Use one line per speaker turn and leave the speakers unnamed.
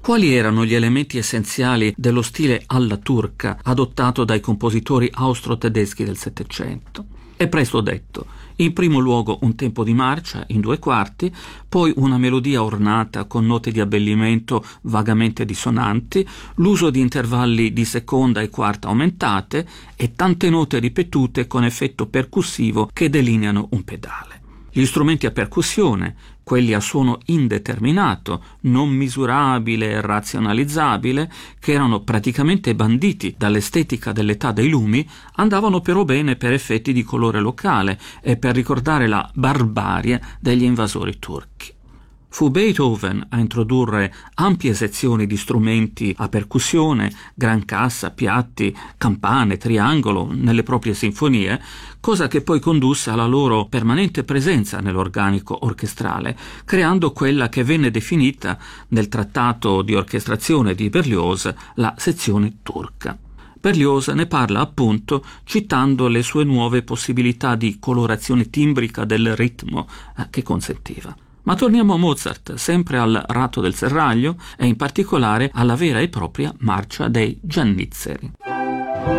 Quali erano gli elementi essenziali dello stile alla turca adottato dai compositori austro-tedeschi del Settecento? È presto detto. In primo luogo un tempo di marcia in 2/4, poi una melodia ornata con note di abbellimento vagamente dissonanti, l'uso di intervalli di seconda e quarta aumentate e tante note ripetute con effetto percussivo che delineano un pedale. Gli strumenti a percussione, quelli a suono indeterminato, non misurabile e razionalizzabile, che erano praticamente banditi dall'estetica dell'età dei lumi, andavano però bene per effetti di colore locale e per ricordare la barbarie degli invasori turchi. Fu Beethoven a introdurre ampie sezioni di strumenti a percussione, gran cassa, piatti, campane, triangolo nelle proprie sinfonie, cosa che poi condusse alla loro permanente presenza nell'organico orchestrale, creando quella che venne definita nel trattato di orchestrazione di Berlioz la sezione turca. Berlioz ne parla appunto citando le sue nuove possibilità di colorazione timbrica del ritmo che consentiva. Ma torniamo a Mozart, sempre al Ratto del Serraglio e in particolare alla vera e propria Marcia dei Giannizzeri.